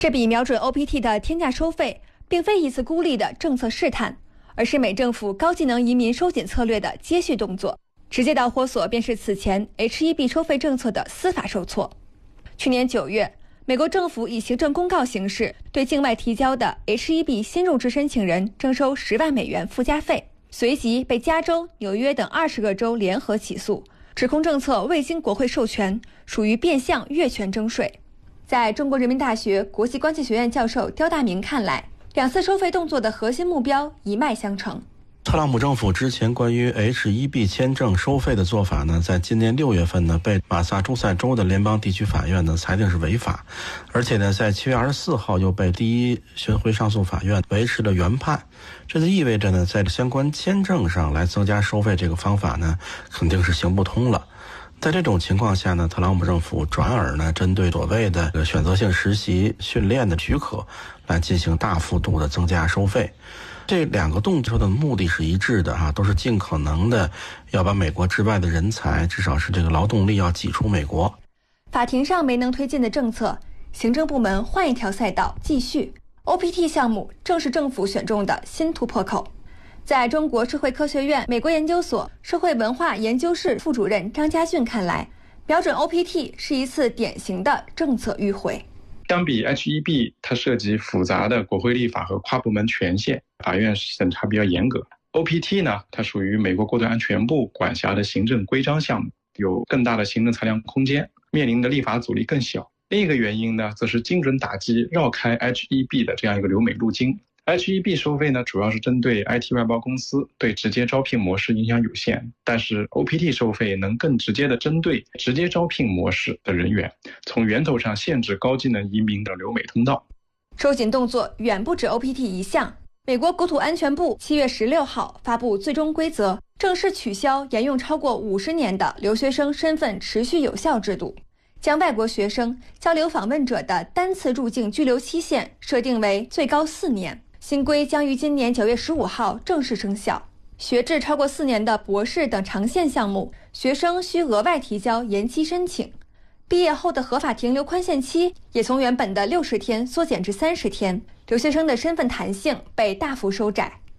这笔瞄准 OPT 的天价收费，并非一次孤立的政策试探，而是美政府高技能移民收紧策略的接续动作。直接导火索便是此前 H-1B 收费政策的司法受挫。去年9月，美国政府以行政公告形式对境外提交的 H-1B 新入职申请人征收10万美元附加费，随即被加州、纽约等20个州联合起诉，指控政策未经国会授权，属于变相越权征税。在中国人民大学国际关系学院教授刁大明看来，两次收费动作的核心目标一脉相承。 特朗普政府之前关于 H-1B 签证收费的做法呢，在今年6月份呢，被马萨诸塞州的联邦地区法院呢裁定是违法，而且呢，在7月24号又被第一巡回上诉法院维持了原判。这就意味着呢，在相关签证上来增加收费这个方法呢，肯定是行不通了。在这种情况下呢，特朗普政府转而呢，针对所谓的选择性实习训练的许可来进行大幅度的增加收费。这两个动作的目的是一致的都是尽可能的要把美国之外的人才，至少是这个劳动力要挤出美国。 法庭上没能推进的政策，行政部门换一条赛道继续。OPT 项目正是政府选中的新突破口。在中国社会科学院美国研究所社会文化研究室副主任张家俊看来，瞄准 OPT 是一次典型的政策迂回。 相比 H-1B， 它涉及复杂的国会立法和跨部门权限，法院审查比较严格。OPT 呢，它属于美国国土安全部管辖的行政规章项目，有更大的行政裁量空间，面临的立法阻力更小。另一个原因呢，则是精准打击绕开 H-1B 的这样一个留美路径。H-1B 收费呢，主要是针对 IT 外包公司，对直接招聘模式影响有限。但是 OPT 收费能更直接的针对直接招聘模式的人员，从源头上限制高技能移民的留美通道。 收紧动作远不止 OPT 一项。美国国土安全部7月16号发布最终规则，正式取消沿用超过50年的留学生身份持续有效制度，将外国学生交流访问者的单次入境居留期限设定为最高4年。新规将于今年9月15号正式生效。学制超过4年的博士等长线项目，学生需额外提交延期申请。毕业后的合法停留宽限期也从原本的60天缩减至30天，留学生的身份弹性被大幅收窄。